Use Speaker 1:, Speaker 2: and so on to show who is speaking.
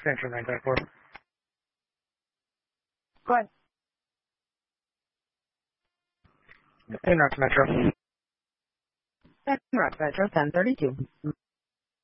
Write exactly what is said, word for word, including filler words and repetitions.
Speaker 1: extension nine five four.
Speaker 2: Go ahead.
Speaker 1: Phoenix Metro.
Speaker 2: Phoenix Metro ten thirty-two.